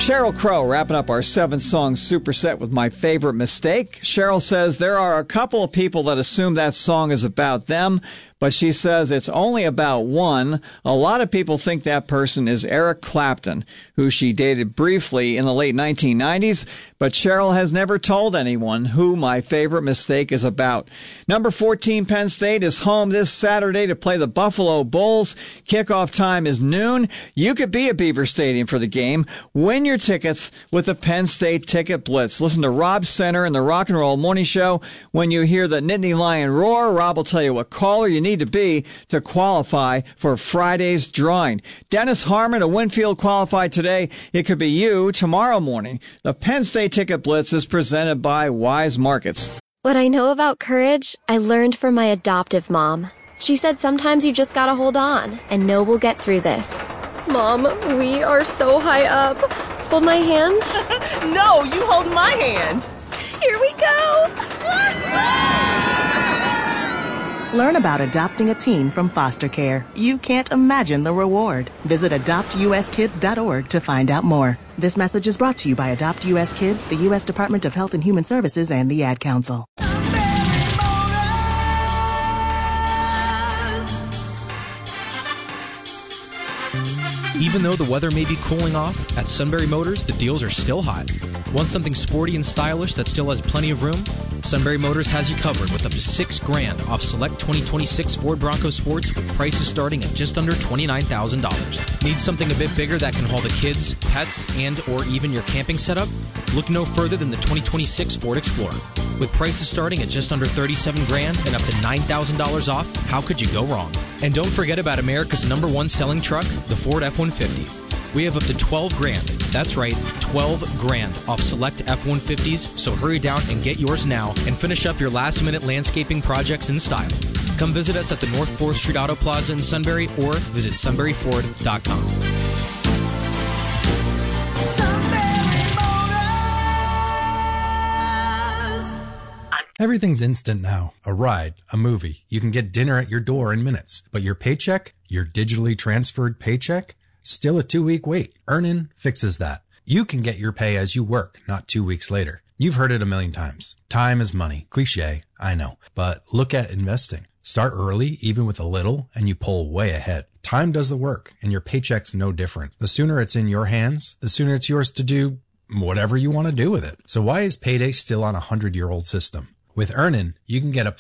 Sheryl Crow wrapping up our 7-song superset with My Favorite Mistake. Sheryl says there are a couple of people that assume that song is about them, but she says it's only about one. A lot of people think that person is Eric Clapton, who she dated briefly in the late 1990s, but Sheryl has never told anyone who My Favorite Mistake is about. Number 14, Penn State, is home this Saturday to play the Buffalo Bulls. Kickoff time is noon. You could be at Beaver Stadium for the game. Win your tickets with the Penn State Ticket Blitz. Listen to Rob Center and the Rock and Roll Morning Show. When you hear the Nittany Lion roar, Rob will tell you what caller you need to be to qualify for Friday's drawing. Dennis Harmon of Winfield qualified today. It could be you tomorrow morning. The Penn State Ticket Blitz is presented by Wise Markets. What I know about courage, I learned from my adoptive mom. She said sometimes you just gotta hold on and know we'll get through this. Mom, we are so high up. Hold my hand. No, you hold my hand. Here we go. Learn about adopting a teen from foster care. You can't imagine the reward. Visit adoptuskids.org to find out more. This message is brought to you by Adopt U.S. Kids, the U.S. Department of Health and Human Services, and the Ad Council. Even though the weather may be cooling off, at Sunbury Motors, the deals are still hot. Want something sporty and stylish that still has plenty of room? Sunbury Motors has you covered with up to $6,000 off select 2026 Ford Bronco Sports with prices starting at just under $29,000. Need something a bit bigger that can haul the kids, pets, and or even your camping setup? Look no further than the 2026 Ford Explorer. With prices starting at just under $37,000 and up to $9,000 off, how could you go wrong? And don't forget about America's #1 selling truck, the Ford F-150. We have up to $12,000. That's right, $12,000 off select F-150s, so hurry down and get yours now and finish up your last-minute landscaping projects in style. Come visit us at the North 4th Street Auto Plaza in Sunbury or visit sunburyford.com. Everything's instant now. A ride, a movie. You can get dinner at your door in minutes. But your paycheck, your digitally transferred paycheck, still a 2-week wait. Earnin fixes that. You can get your pay as you work, not 2 weeks later. You've heard it a million times. Time is money. Cliché, I know. But look at investing. Start early, even with a little, and you pull way ahead. Time does the work, and your paycheck's no different. The sooner it's in your hands, the sooner it's yours to do whatever you want to do with it. So why is payday still on a 100-year-old system? With Earnin, you can get up